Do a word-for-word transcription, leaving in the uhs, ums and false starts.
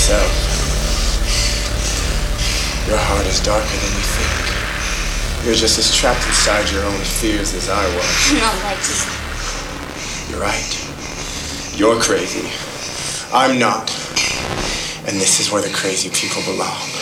yourself. Your heart is darker than you think. You're just as trapped inside your own fears as I was. Not like you. You're right. You're crazy. I'm not. And this is where the crazy people belong.